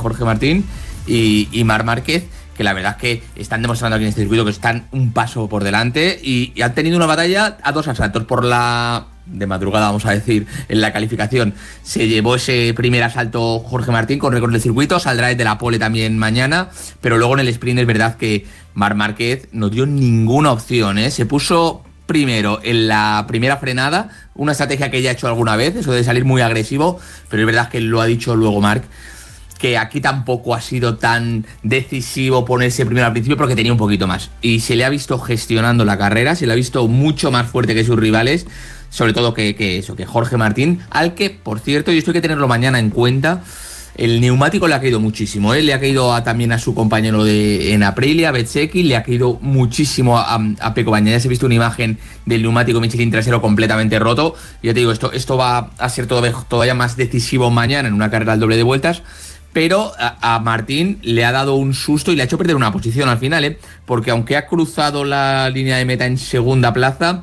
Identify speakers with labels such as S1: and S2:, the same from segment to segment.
S1: Jorge Martín y Marc Márquez, que la verdad es que están demostrando aquí en este circuito que están un paso por delante y han tenido una batalla a 2 asaltos. Por la de madrugada, vamos a decir, en la calificación se llevó ese primer asalto Jorge Martín con récord del circuito, saldrá desde la pole también mañana, pero luego en el sprint es verdad que Marc Márquez no dio ninguna opción, se puso primero en la primera frenada, una estrategia que ya ha hecho alguna vez, eso de salir muy agresivo, pero es verdad que lo ha dicho luego Marc, que aquí tampoco ha sido tan decisivo ponerse primero al principio porque tenía un poquito más. Y se le ha visto gestionando la carrera, se le ha visto mucho más fuerte que sus rivales, sobre todo que Jorge Martín, al que, por cierto, y esto hay que tenerlo mañana en cuenta, el neumático le ha caído muchísimo, le ha caído también a su compañero en Aprilia, Bezzecchi, le ha caído muchísimo a Pecco Bagnaia. Ya se ha visto una imagen del neumático Michelin trasero completamente roto. Ya te digo, esto va a ser todavía más decisivo mañana en una carrera al doble de vueltas. Pero a Martín le ha dado un susto y le ha hecho perder una posición al final, porque aunque ha cruzado la línea de meta en segunda plaza,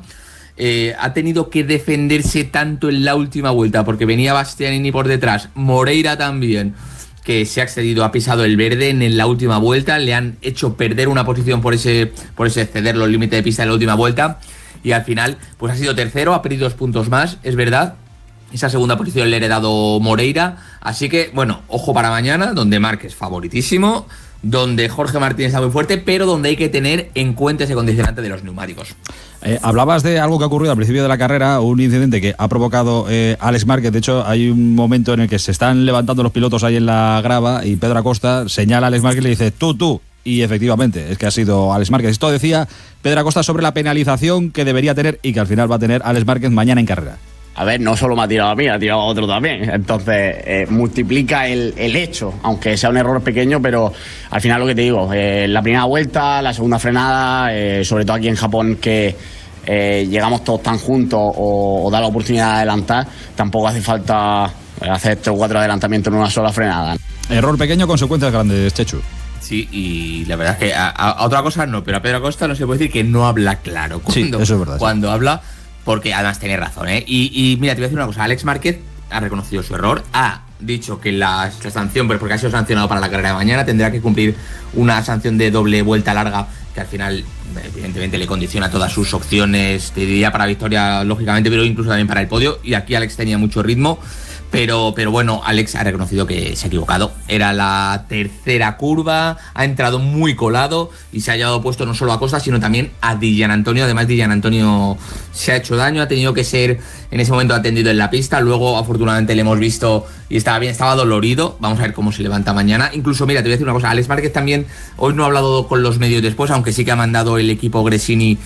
S1: ha tenido que defenderse tanto en la última vuelta, porque venía Bastianini por detrás, Moreira también, que se ha excedido, ha pisado el verde en la última vuelta, le han hecho perder una posición por ese exceder los límites de pista en la última vuelta, y al final pues ha sido tercero, ha perdido 2 puntos más, es verdad. Esa segunda posición le ha heredado Moreira. Así que, bueno, ojo para mañana, donde Marc es favoritísimo, donde Jorge Martín está muy fuerte, pero donde hay que tener en cuenta ese condicionante de los neumáticos.
S2: Hablabas de algo que ha ocurrido al principio de la carrera, un incidente que ha provocado Alex Márquez. De hecho, hay un momento en el que se están levantando los pilotos ahí en la grava y Pedro Acosta señala a Alex Márquez y le dice tú. Y efectivamente, es que ha sido Alex Márquez. Esto decía Pedro Acosta sobre la penalización que debería tener y que al final va a tener Alex Márquez mañana en carrera.
S3: A ver, no solo me ha tirado a mí, ha tirado a otro también. Entonces, multiplica el hecho, aunque sea un error pequeño, pero al final lo que te digo, la primera vuelta, la segunda frenada, sobre todo aquí en Japón, que llegamos todos tan juntos o da la oportunidad de adelantar, tampoco hace falta hacer 3 o 4 adelantamientos en una sola frenada.
S2: Error pequeño, consecuencias grandes, Chechu.
S1: Sí, y la verdad es que a otra cosa no, pero a Pedro Acosta no se puede decir que no habla claro.
S2: Sí, eso es verdad.
S1: Cuando habla... Porque además tiene razón, Y mira, te voy a decir una cosa. Alex Márquez ha reconocido su error, ha dicho que la sanción, pero porque ha sido sancionado para la carrera de mañana, tendrá que cumplir una sanción de doble vuelta larga, que al final, evidentemente, le condiciona todas sus opciones, te diría para victoria, lógicamente, pero incluso también para el podio. Y aquí Alex tenía mucho ritmo. Pero bueno, Alex ha reconocido que se ha equivocado. Era la tercera curva, ha entrado muy colado y se ha llevado puesto no solo a Costa, sino también a Di Giannantonio. Además, Di Giannantonio se ha hecho daño, ha tenido que ser en ese momento atendido en la pista. Luego, afortunadamente, le hemos visto y estaba bien, estaba dolorido. Vamos a ver cómo se levanta mañana. Incluso, mira, te voy a decir una cosa. Alex Márquez también hoy no ha hablado con los medios después, aunque sí que ha mandado el equipo Gresini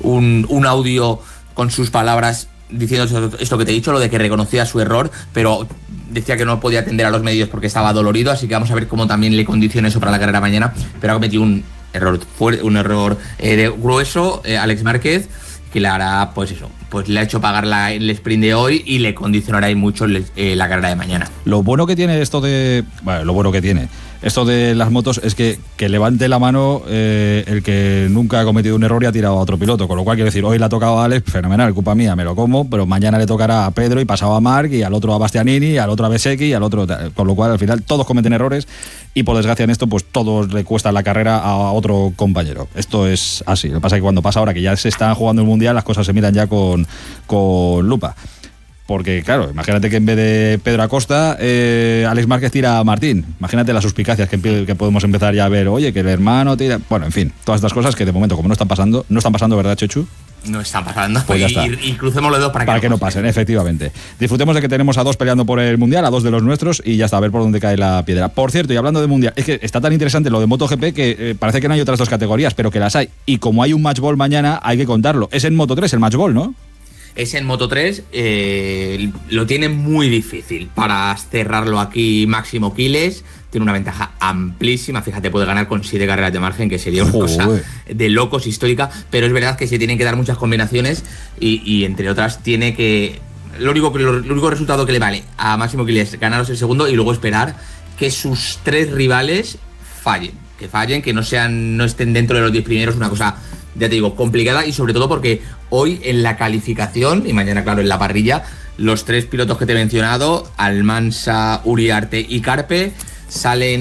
S1: un audio con sus palabras diciendo esto que te he dicho, lo de que reconocía su error, pero decía que no podía atender a los medios porque estaba dolorido, así que vamos a ver cómo también le condiciona eso para la carrera mañana, pero ha cometido un error grueso Alex Márquez, que le hará, pues eso, pues le ha hecho pagar el sprint de hoy y le condicionará ahí mucho la carrera de mañana.
S2: Lo bueno que tiene esto de las motos es que levante la mano el que nunca ha cometido un error y ha tirado a otro piloto, con lo cual quiero decir, hoy le ha tocado a Alex, fenomenal, culpa mía, me lo como, pero mañana le tocará a Pedro y pasado a Marc y al otro a Bastianini y al otro a Bezzecchi y al otro, con lo cual al final todos cometen errores y por desgracia en esto pues todos le cuesta la carrera a otro compañero. Esto es así, lo que pasa es que cuando pasa ahora que ya se están jugando el Mundial las cosas se miran ya con lupa. Porque, claro, imagínate que en vez de Pedro Acosta, Alex Márquez tira a Martín. Imagínate las suspicacias que podemos empezar ya a ver. Oye, que el hermano tira... Bueno, en fin, todas estas cosas que de momento, como no están pasando, ¿verdad, Chechu?
S1: No están pasando,
S2: pues ya está.
S1: Y crucemos los dos para que
S2: no pasen, efectivamente. Disfrutemos de que tenemos a 2 peleando por el Mundial, a 2 de los nuestros, y ya está, a ver por dónde cae la piedra. Por cierto, y hablando de Mundial, es que está tan interesante lo de MotoGP que parece que no hay otras 2 categorías, pero que las hay. Y como hay un Match Ball mañana, hay que contarlo. Es en Moto3 el Match Ball, ¿no?
S1: Es en Moto3, lo tiene muy difícil para cerrarlo aquí Máximo Quiles, tiene una ventaja amplísima, fíjate, puede ganar con 7 carreras de margen, que sería una cosa de locos histórica, pero es verdad que se tienen que dar muchas combinaciones y entre otras tiene que... Lo único resultado que le vale a Máximo Quiles es ganaros el segundo y luego esperar que sus 3 rivales fallen, que no estén dentro de los 10 primeros, una cosa... Ya te digo, complicada y sobre todo porque hoy en la calificación y mañana, claro, en la parrilla, los 3 pilotos que te he mencionado, Almansa, Uriarte y Carpe, salen